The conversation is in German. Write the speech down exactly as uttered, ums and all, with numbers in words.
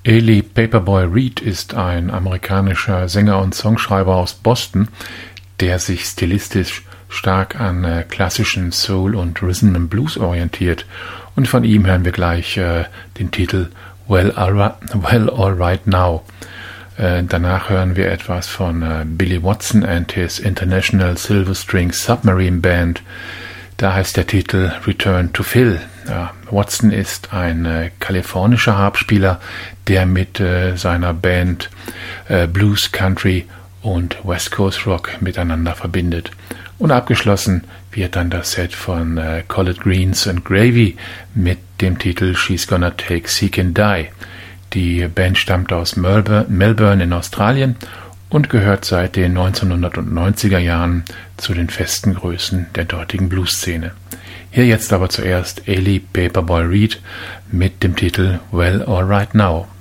Eli Paperboy Reed ist ein amerikanischer Sänger und Songschreiber aus Boston, der sich stilistisch stark an äh, klassischen Soul und Rhythm and Blues orientiert. Und von ihm hören wir gleich äh, den Titel Well, Alright, well, All Right Now. Äh, danach hören wir etwas von äh, Billy Watson and his International Silver String Submarine Band. Da heißt der Titel Return to Phil. Ja, Watson ist ein äh, kalifornischer Harpspieler, der mit äh, seiner Band äh, Blues, Country und West Coast Rock miteinander verbindet. Und abgeschlossen wird dann das Set von äh, Collard Greens and Gravy mit dem Titel She's Gonna Take Seek and Die. Die Band stammt aus Melbourne, Melbourne in Australien und gehört seit den neunzehnhundertneunziger Jahren zu den festen Größen der dortigen Blues-Szene. Hier jetzt aber zuerst Eli Paperboy Reed mit dem Titel Well, All Right Now.